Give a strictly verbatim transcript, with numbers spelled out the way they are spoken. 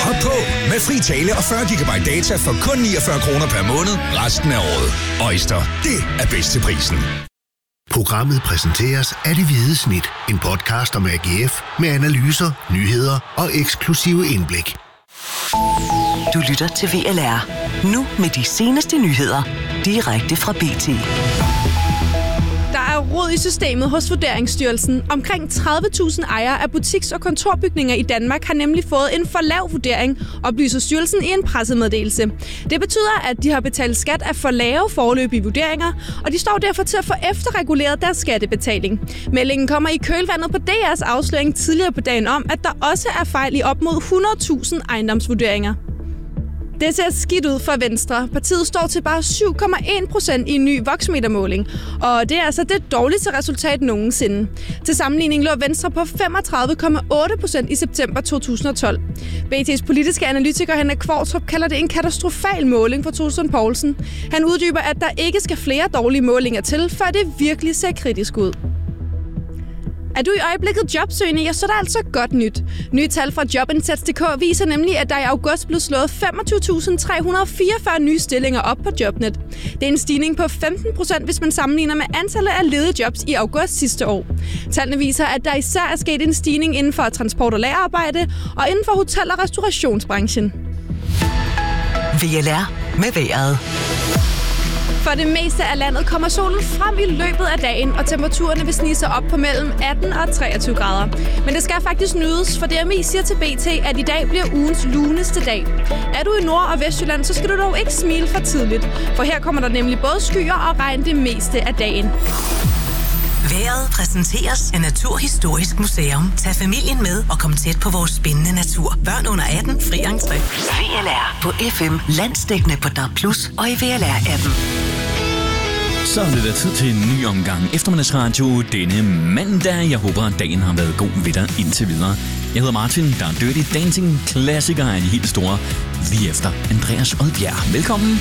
Hop på med fri tale og fyrre gigabyte data for kun niogfyrre kroner per måned resten af året. Øjster, det er bedst til prisen. Programmet præsenteres af Det Hvide Snit. En podcast om A G F med analyser, nyheder og eksklusive indblik. Du lytter til V L R. Nu med de seneste nyheder. Direkte fra B T. Der er rod i systemet hos Vurderingsstyrelsen. Omkring tredive tusind ejere af butiks- og kontorbygninger i Danmark har nemlig fået en for lav vurdering, oplyser styrelsen i en pressemeddelelse. Det betyder, at de har betalt skat af for lave foreløbige vurderinger, og de står derfor til at få efterreguleret deres skattebetaling. Meldingen kommer i kølvandet på D R's afsløring tidligere på dagen om, at der også er fejl i op mod hundrede tusind ejendomsvurderinger. Det ser skidt ud for Venstre. Partiet står til bare syv komma en procent i en ny voksmetermåling, og det er altså det dårligste resultat nogensinde. Til sammenligning lå Venstre på femogtredive komma otte procent i september to tusind og tolv. B T's politiske analytiker Henrik Kvartrup kalder det en katastrofal måling for Troels Poulsen. Han uddyber, at der ikke skal flere dårlige målinger til, før det virkelig ser kritisk ud. Er du i øjeblikket jobsøgende, ja, så er der altså godt nyt. Nye tal fra Jobindsats punktum d k viser nemlig, at der i august blev slået femogtyve tusind tre hundrede og fireogfyrre nye stillinger op på Jobnet. Det er en stigning på femten procent, hvis man sammenligner med antallet af ledige jobs i august sidste år. Tallene viser, at der især er sket en stigning inden for transport- og lagerarbejde og inden for hotel- og restaurationsbranchen. V L R med vejret. For det meste af landet kommer solen frem i løbet af dagen, og temperaturerne vil snige sig op på mellem atten og treogtyve grader. Men det skal faktisk nydes, for D M I siger til B T, at i dag bliver ugens luneste dag. Er du i Nord- og Vestjylland, så skal du dog ikke smile for tidligt, for her kommer der nemlig både skyer og regn det meste af dagen. Vejret præsenteres af Naturhistorisk Museum. Tag familien med og kom tæt på vores spændende natur. Børn under atten, fri entré. V L R på F M, landsdækkende på D A B plus og i V L R-appen. Så er det da tid til en ny omgang eftermiddagsradio denne mandag. Jeg håber, at dagen har været god ved dig indtil videre. Jeg hedder Martin, der er Dirty Dancing, klassiker af de helt store, lige efter Andreas Odbjerg. Velkommen.